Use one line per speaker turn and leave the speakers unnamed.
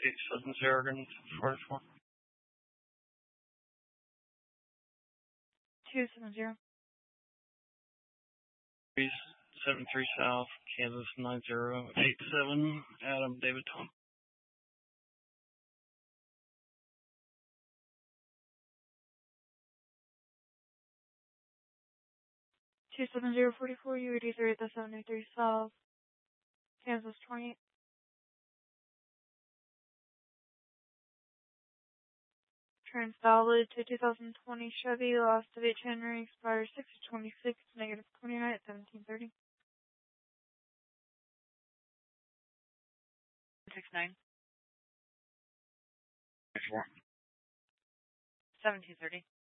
870 Oregon 44.
270.
73 South, Kansas 9087, Adam David Tom.
27044, U83 at the 73 South, Kansas 20. Trans valid to 2020 Chevy, last date January, expires 6/26, negative 29 at 1730.
69.
4.
1730.